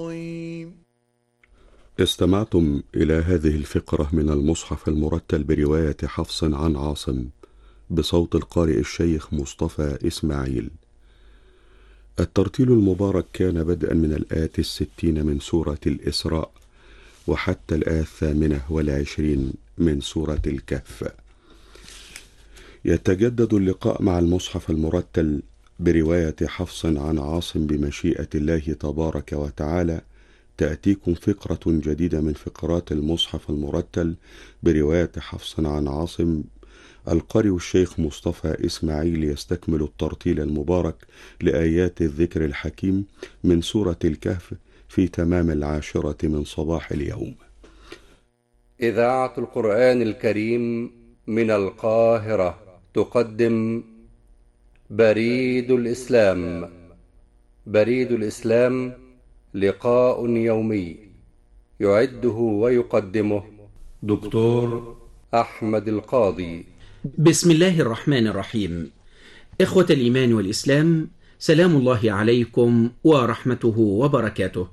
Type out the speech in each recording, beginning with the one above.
استمعتم إلى هذه الفقرة من المصحف المرتل برواية حفص عن عاصم بصوت القارئ الشيخ مصطفى إسماعيل. الترتيل المبارك كان بدءا من الآية 60 من سورة الإسراء وحتى الآية 28 من سورة الكهف. يتجدد اللقاء مع المصحف المرتل برواية حفص عن عاصم بمشيئة الله تبارك وتعالى. تأتيكم فقرة جديدة من فقرات المصحف المرتل برواية حفص عن عاصم. القارئ الشيخ مصطفى إسماعيل يستكمل الترتيل المبارك لآيات الذكر الحكيم من سورة الكهف في تمام 10 من صباح اليوم. إذاعة القرآن الكريم من القاهرة تقدم بريد الإسلام. بريد الإسلام لقاء يومي يعده ويقدمه دكتور أحمد القاضي. بسم الله الرحمن الرحيم. إخوة الإيمان والإسلام، سلام الله عليكم ورحمته وبركاته،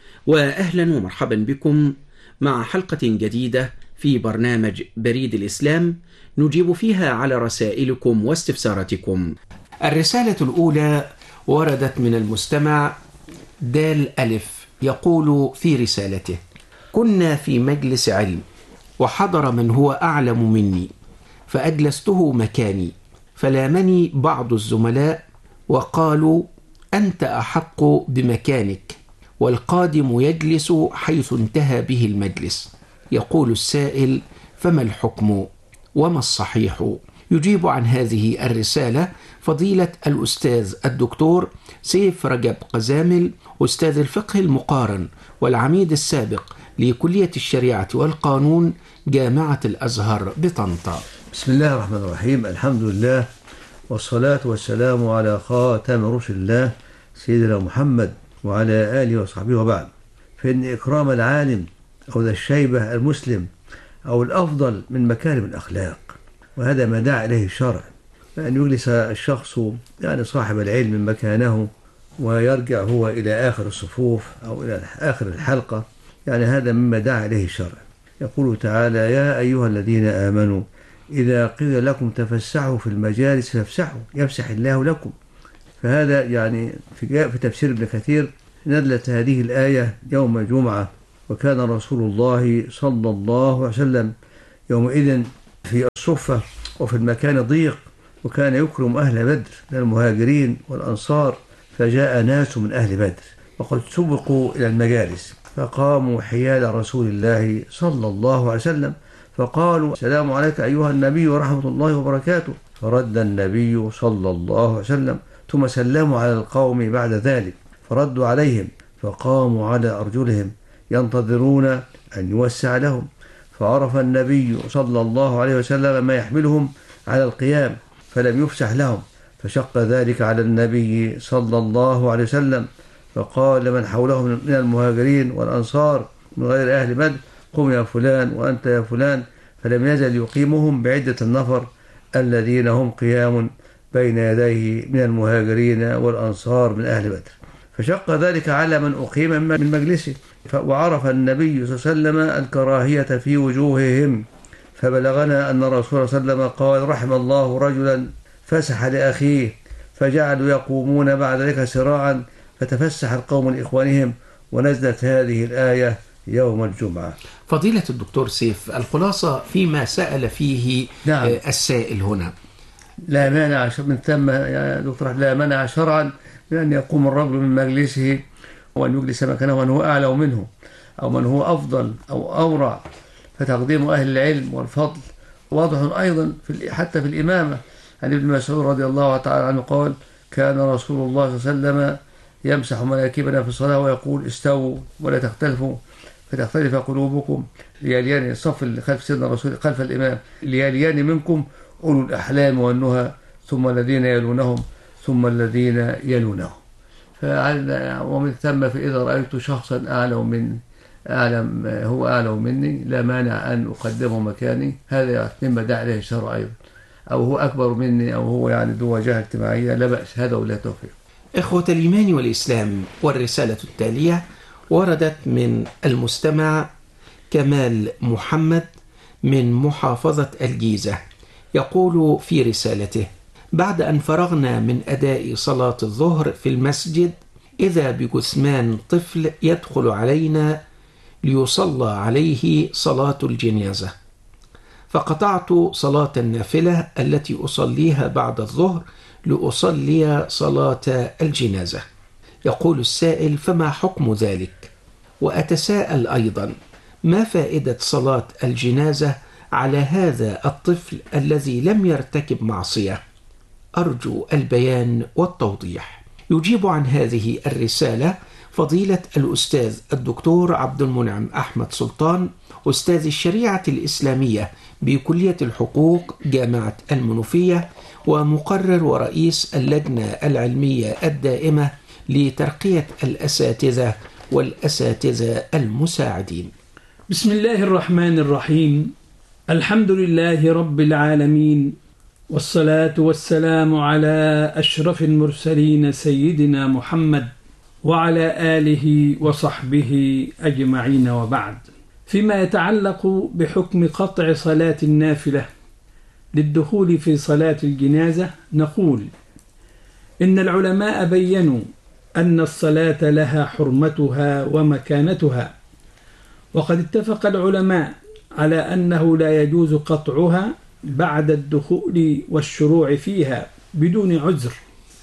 وأهلا ومرحبا بكم مع حلقة جديدة في برنامج بريد الإسلام نجيب فيها على رسائلكم واستفساراتكم. الرسالة الأولى وردت من المستمع دال ألف، يقول في رسالته: كنا في مجلس علم وحضر من هو أعلم مني فأجلسته مكاني، فلامني بعض الزملاء وقالوا: أنت أحق بمكانك، والقادم يجلس حيث انتهى به المجلس. يقول السائل: فما الحكم وما الصحيح؟ يجيب عن هذه الرسالة فضيلة الأستاذ الدكتور سيف رجب قزامل، أستاذ الفقه المقارن والعميد السابق لكلية الشريعة والقانون جامعة الأزهر بطنطا. بسم الله الرحمن الرحيم. الحمد لله والصلاة والسلام على خاتم رسل الله سيدنا محمد وعلى آله وصحبه وبعد. فإن إكرام العالم أو ذا الشيبة المسلم أو الأفضل من مكارم الأخلاق، وهذا ما دعا إليه الشرع، فأن يجلس الشخص يعني صاحب العلم مكانه ويرجع هو إلى آخر الصفوف أو إلى آخر الحلقة، يعني هذا مما دعا إليه الشرع. يقول تعالى: يا أيها الذين آمنوا إذا قيل لكم تفسحوا في المجالس فافسحوا يفسح الله لكم. فهذا يعني في تفسير ابن كثير نزلت هذه الآية يوم الجمعة، وكان رسول الله صلى الله عليه وسلم يومئذ في الصفة وفي المكان ضيق، وكان يكرم أهل بدر من المهاجرين والأنصار، فجاء ناس من أهل بدر وقد سبقوا إلى المجالس فقاموا حيال رسول الله صلى الله عليه وسلم فقالوا: السلام عليك أيها النبي ورحمة الله وبركاته. فرد النبي صلى الله عليه وسلم، ثم سلموا على القوم بعد ذلك فردوا عليهم، فقاموا على أرجلهم ينتظرون أن يوسع لهم، فعرف النبي صلى الله عليه وسلم ما يحملهم على القيام فلم يفسح لهم، فشق ذلك على النبي صلى الله عليه وسلم، فقال لمن حوله من المهاجرين والأنصار من غير أهل بدر: قم يا فلان وأنت يا فلان، فلم يزل يقيمهم بعدة النفر الذين هم قيام بين يديه من المهاجرين والأنصار من أهل بدر، فشق ذلك على من أقيم من مجلسه. وعرف النبي صلى الله عليه وسلم الكراهية في وجوههم، فبلغنا أن الرسول صلى الله عليه وسلم قال: رحم الله رجلا فسح لأخيه، فجعلوا يقومون بعد ذلك سراعا فتفسح القوم لإخوانهم، ونزلت هذه الآية يوم الجمعة. فضيلة الدكتور سيف، الخلاصة فيما سأل فيه السائل هنا: لا مانع من ثم يا دكتور، لا مانع شرعا من أن يقوم الرجل من مجلسه وأن يجلس مكانه من هو أعلى منه أو من هو أفضل أو أورع، فتقديم أهل العلم والفضل واضح أيضا حتى في الإمامة. عن ابن مسعود رضي الله تعالى عنه قال: كان رسول الله صلى الله عليه وسلم يمسح مناكبنا في الصلاة ويقول: استووا ولا تختلفوا فتختلف قلوبكم، ليليان الصف اللي خلف سيدنا الرسول خلف الإمام، ليليان منكم أولو الأحلام والنهى، ثم الذين يلونهم ثم الذين يلونهم. ومن ثم فإذا رأيت شخصا هو أعلم مني لا مانع أن أقدمه مكاني، هذا مما دعا إليه الشرع أيضا، أو هو أكبر مني أو هو يعني ذو وجهة اجتماعية، لا بأس، هذا ولا توفيق. إخوة الإيمان والإسلام، والرسالة التالية وردت من المستمع كمال محمد من محافظة الجيزة، يقول في رسالته: بعد أن فرغنا من أداء صلاة الظهر في المسجد، إذا بجثمان طفل يدخل علينا ليصلى عليه صلاة الجنازة، فقطعت صلاة النافلة التي أصليها بعد الظهر لأصلي صلاة الجنازة. يقول السائل: فما حكم ذلك؟ وأتساءل أيضا: ما فائدة صلاة الجنازة على هذا الطفل الذي لم يرتكب معصية؟ أرجو البيان والتوضيح. يجيب عن هذه الرسالة فضيلة الأستاذ الدكتور عبد المنعم أحمد سلطان، أستاذ الشريعة الإسلامية بكلية الحقوق جامعة المنوفية، ومقرر ورئيس اللجنة العلمية الدائمة لترقية الأساتذة والأساتذة المساعدين. بسم الله الرحمن الرحيم. الحمد لله رب العالمين، والصلاة والسلام على أشرف المرسلين سيدنا محمد وعلى آله وصحبه أجمعين، وبعد. فيما يتعلق بحكم قطع صلاة النافلة للدخول في صلاة الجنازة، نقول إن العلماء بيّنوا أن الصلاة لها حرمتها ومكانتها، وقد اتفق العلماء على أنه لا يجوز قطعها بعد الدخول والشروع فيها بدون عذر.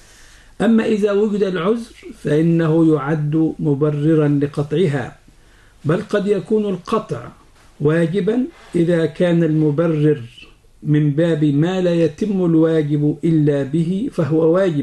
أما إذا وجد العذر فإنه يعد مبررا لقطعها، بل قد يكون القطع واجبا إذا كان المبرر من باب ما لا يتم الواجب إلا به فهو واجب،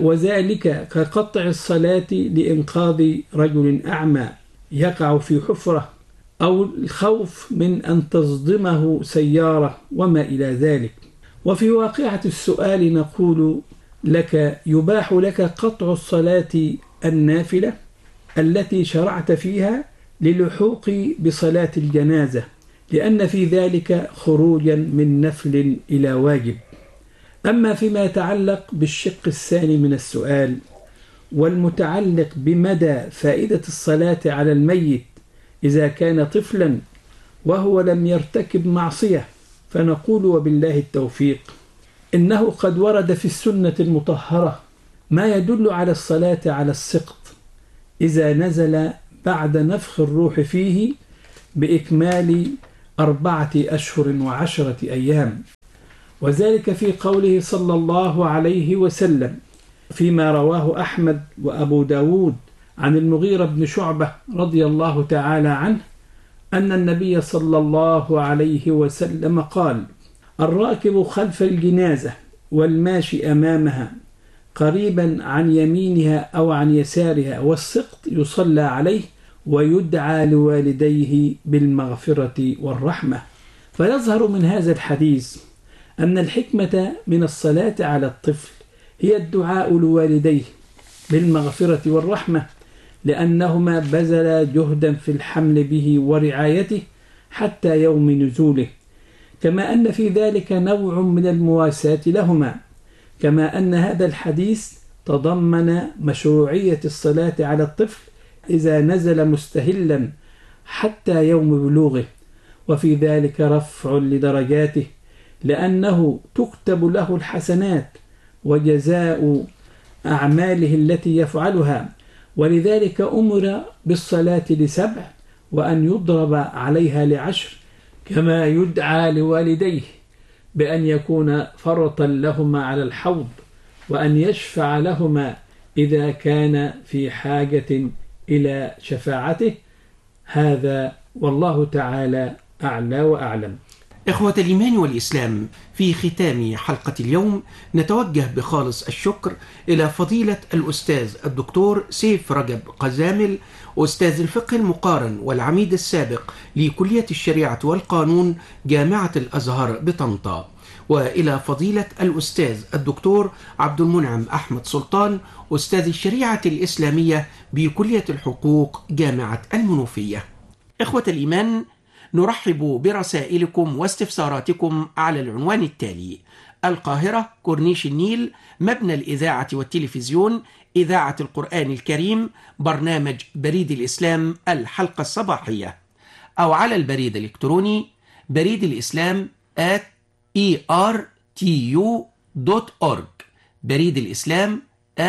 وذلك كقطع الصلاة لإنقاذ رجل أعمى يقع في حفرة، أو الخوف من أن تصدمه سيارة وما إلى ذلك. وفي واقعة السؤال نقول لك: يباح لك قطع الصلاة النافلة التي شرعت فيها للحوق بصلاة الجنازة، لأن في ذلك خروجا من نفل إلى واجب. أما فيما يتعلق بالشق الثاني من السؤال، والمتعلق بمدى فائدة الصلاة على الميت إذا كان طفلا وهو لم يرتكب معصية، فنقول وبالله التوفيق: إنه قد ورد في السنة المطهرة ما يدل على الصلاة على السقط إذا نزل بعد نفخ الروح فيه بإكمال 4 أشهر و10 أيام، وذلك في قوله صلى الله عليه وسلم فيما رواه أحمد وأبو داود عن المغيرة بن شعبة رضي الله تعالى عنه أن النبي صلى الله عليه وسلم قال: الراكب خلف الجنازة والماشي أمامها قريبا عن يمينها أو عن يسارها، والسقط يصلى عليه ويدعى لوالديه بالمغفرة والرحمة. فيظهر من هذا الحديث أن الحكمة من الصلاة على الطفل هي الدعاء لوالديه بالمغفرة والرحمة، لأنهما بذلا جهدا في الحمل به ورعايته حتى يوم نزوله، كما أن في ذلك نوع من المواساة لهما، كما أن هذا الحديث تضمن مشروعية الصلاة على الطفل إذا نزل مستهلا حتى يوم بلوغه، وفي ذلك رفع لدرجاته، لأنه تكتب له الحسنات وجزاء أعماله التي يفعلها، ولذلك أمر بالصلاة ل7 وأن يضرب عليها ل10، كما يدعى لوالديه بأن يكون فرطا لهما على الحوض، وأن يشفع لهما إذا كان في حاجة إلى شفاعته. هذا والله تعالى أعلى وأعلم. إخوة الإيمان والإسلام، في ختام حلقة اليوم نتوجه بخالص الشكر إلى فضيلة الأستاذ الدكتور سيف رجب قزامل، أستاذ الفقه المقارن والعميد السابق لكلية الشريعة والقانون جامعة الأزهر بطنطا، وإلى فضيلة الأستاذ الدكتور عبد المنعم أحمد سلطان، أستاذ الشريعة الإسلامية بكلية الحقوق جامعة المنوفية. إخوة الإيمان، نرحب برسائلكم واستفساراتكم على العنوان التالي: القاهرة، كورنيش النيل، مبنى الإذاعة والتلفزيون، إذاعة القرآن الكريم برنامج بريد الإسلام الحلقة الصباحية، أو على البريد الإلكتروني بريد الإسلام @ertu.org، بريد الإسلام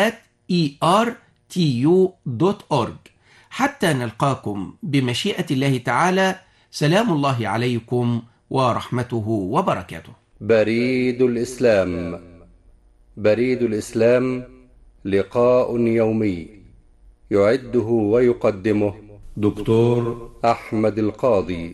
@ertu.org. حتى نلقاكم بمشيئة الله تعالى، سلام الله عليكم ورحمته وبركاته. بريد الإسلام. بريد الإسلام لقاء يومي يعده ويقدمه دكتور أحمد القاضي.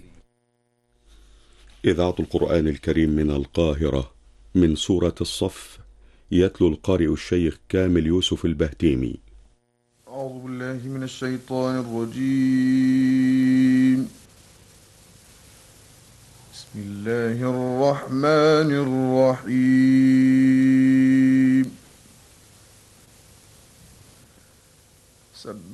إذاعة القرآن الكريم من القاهرة، من سورة الصف، يتلو القارئ الشيخ كامل يوسف البهتيمي. أعوذ بالله من الشيطان الرجيم. بسم الله الرحمن الرحيم.